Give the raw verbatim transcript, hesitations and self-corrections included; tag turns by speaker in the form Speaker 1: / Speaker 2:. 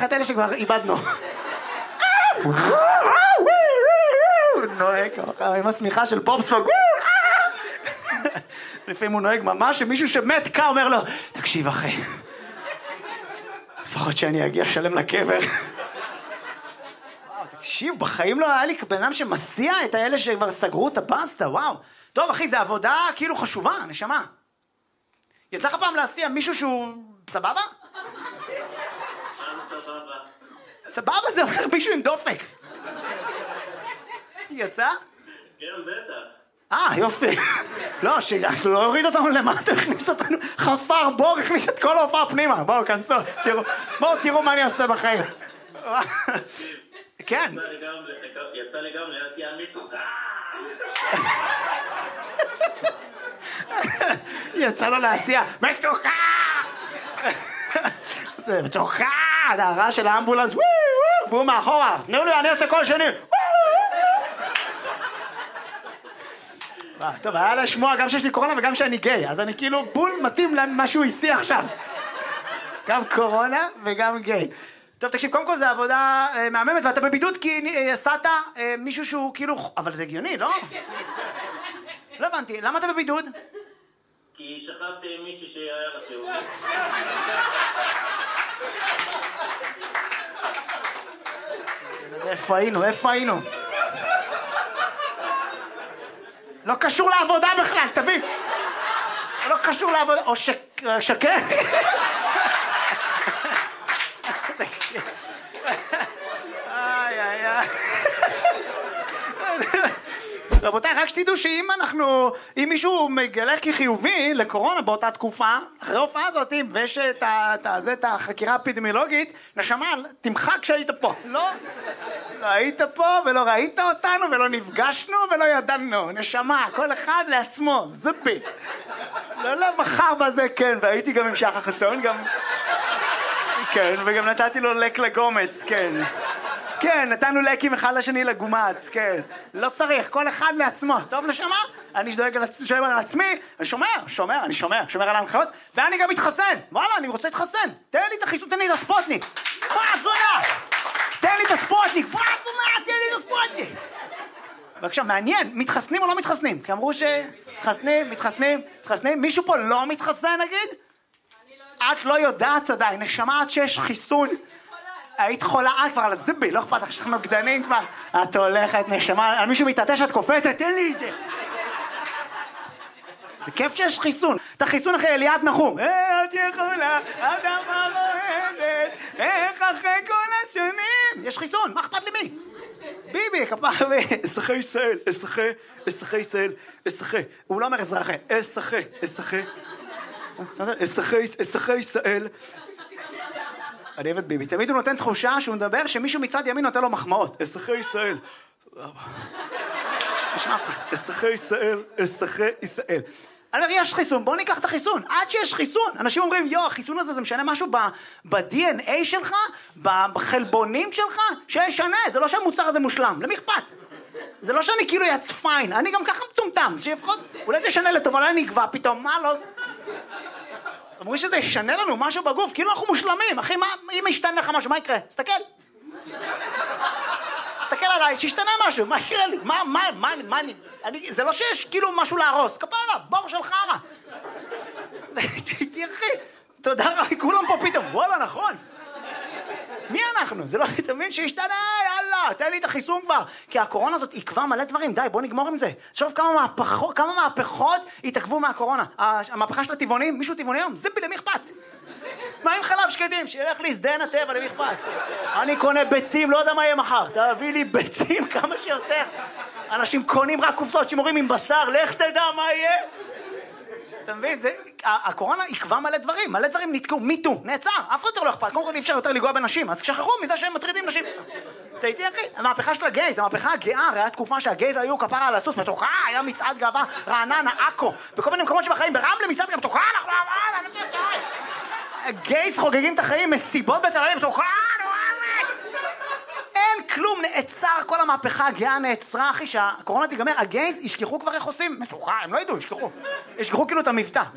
Speaker 1: ניקח את אלה שכבר איבדנו. נוהג עם השמיכה של בובספוג. לפעמים הוא נוהג ממש שמישהו שמת קה אומר לו, תקשיב אחי, לפחות שאני אגיע שלם לקבר. וואו, תקשיב, בחיים לא היה לי בן אדם שמסיע את האלה שכבר סגרו את הבסטה, וואו. טוב אחי, זה עבודה כאילו חשובה, נשמה. יצא לך פעם להסיע מישהו שהוא סבבה? סבבה זה אומר מישהו עם דופק. יצא?
Speaker 2: כן, בטח.
Speaker 1: אה, יופי. לא, שלא הוריד אותנו למטה, הכניס אותנו חפר בור, הכניס את כל ההופעה פנימה. בואו, כנסו, תראו. בואו, תראו מה אני עושה בחיים. כן.
Speaker 2: יצא לגמרי, להסיע מצוקה.
Speaker 1: יצא לו להסיע, מצוקה! זה מצוקה! זה הרעש של האמבולנס, והוא מאחורה. תנו לי, אני עושה כל שני. טוב, היה לשמוע גם שיש לי קורונה וגם שאני גיי, אז אני כאילו בול מתאים למה שהוא הסיע עכשיו. גם קורונה וגם גיי. טוב, תקשיב, קודם כל זה עבודה מהממת, ואתה בבידוד כי עשת מישהו שהוא כאילו... אבל זה הגיוני, לא? לא הבנתי, למה אתה בבידוד?
Speaker 2: כי שכבתי עם מישהי שהיה לך חיובי.
Speaker 1: איפה היינו? איפה היינו? לא קשור לעבודה בכלל, תבין. לא קשור לעבודה, או שקר. איי, איי, איי. רבותיי, רק שתדעו שאם אנחנו, אם מישהו מגלה כחיובי לקורונה באותה תקופה, אחרי ההופעה הזאת, ויש את, את, את החקירה האפידמיולוגית, נשמה, תמחק כשהיית פה. לא, לא היית פה ולא ראית אותנו ולא נפגשנו ולא ידענו. נשמה, כל אחד לעצמו, זפי. לא, לא, מחר בזה, כן, והייתי גם עם שחר חסון, גם... כן, וגם נתתי לו לק לגומץ, כן. כן, נתנו לקים אחד לשני לגומץ, כן. לא צריך, כל אחד לעצמו. טוב, נשמה? אני שדואג על, שדואג על עצמי, אני שומר, שומר, אני שומר, שומר על ההנחיות, ואני גם מתחסן. וואלה, אני רוצה להתחסן. תן לי את החיסון, תן לי את הספוטניק. וואו, זונה! תן לי את הספוטניק, וואו, זונה, תן לי את הספוטניק. בבקשה, מעניין, מתחסנים או לא מתחסנים? כי אמרו שמתחסנים, מתחסנים, מתחסנים. מישהו פה לא מתחסן, נגיד? את לא יודעת עדיין, נשמה, עד שיש חיסון. היית חולה, את כבר על הזיבי, לא אכפת לך, שאנחנו נוגדנים כבר. את הולכת, נשמה, על מישהו מתעטש, את קופצת, תן לי את זה. זה כיף שיש חיסון. את החיסון אחרי אליעד נחום. את יכולה, אדמה רועדת, איך אחרי כל השנים. יש חיסון, מה אכפת למי? ביבי, כפר, אזרחי ישראל, אזרחי, אזרחי ישראל, אזרחי. הוא לא אומר אזרחי, אזרחי, אזרחי. אזרחי, אזרחי ישראל. אני אוהב את ביבי, תמיד הוא נותן תחושה שהוא מדבר שמישהו מצד ימין נותן לו מחמאות. אזרחי ישראל. אזרחי ישראל, אזרחי ישראל. אני אומר, יש חיסון, בוא ניקח את החיסון. עד שיש חיסון. אנשים אומרים, יו, החיסון הזה זה משנה משהו ב-די אן איי שלך, בחלבונים שלך, שישנה. זה לא שהמוצר הזה מושלם. למי אכפת? זה לא שאני כאילו יצפיין. אני גם ככה מטומטם. שיפחות, אולי זה ישנה לטוב, אולי נקבע פתאום. מה לא? אמרו שזה ישנה לנו משהו בגוף, כאילו אנחנו מושלמים. אחי, מה, אם ישתנה לך משהו, מה יקרה? תסתכל. תסתכל עליי, שישתנה משהו, מה יקרה לי? מה, מה, מה, מה, אני, אני, זה לא שיש כאילו משהו להרוס. כפרה, בור של חרה. תראי, תודה רבה, כולם פה פתאום. וואלה, נכון. מי אנחנו? זה לא תמיד שישתנה, יאללה, תן לי את החיסון כבר. כי הקורונה הזאת עקבה מלא דברים, די, בוא נגמור עם זה. שוב כמה מהפכות, כמה מהפכות התעכבו מהקורונה. המהפכה של הטבעונים, מישהו טבעוני היום, זיפי, למי אכפת? מה עם חלב שקדים? שילך לי שדן הטבע, למי אכפת? אני קונה ביצים, לא יודע מה יהיה מחר. תביא לי ביצים כמה שיותר. אנשים קונים רק קופסאות שימורים עם בשר, לך תדע מה יהיה. אתה מבין? זה, הקורונה עקבה מלא דברים, מלא דברים נתקעו, מיטו, נעצר, אף יותר לא אכפת, קודם כל אי אפשר יותר לגוע בנשים, אז כשחררו מזה שהם מטרידים נשים. אתה איתי אחי? המהפכה של הגייז, המהפכה הגאה, הרי התקופה שהגייז היו כפרה על הסוס, מתוקה, היה מצעד גאווה, רעננה, עכו, בכל מיני מקומות שבחיים, ברמלה מצעד גם מתוקה, אנחנו הגייז חוגגים את החיים, מסיבות בתל אביב, מתוקה, אין כלום, נעצר, כל המהפכה הגאה נעצרה, אחי, שהקורונה תיגמר, הגייז ישכחו כבר איך עושים, מתוקה, הם לא ידעו, ישכחו, ישכחו כאילו את המבטא.